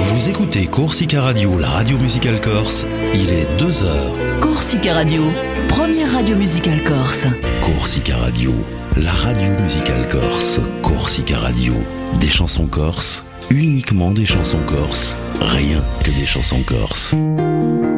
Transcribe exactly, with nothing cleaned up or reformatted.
Vous écoutez Corsica Radio, la radio musicale corse. Il est deux heures. Corsica Radio, première radio musicale corse. Corsica Radio, la radio musicale corse. Corsica Radio, des chansons corses, uniquement des chansons corses, rien que des chansons corses.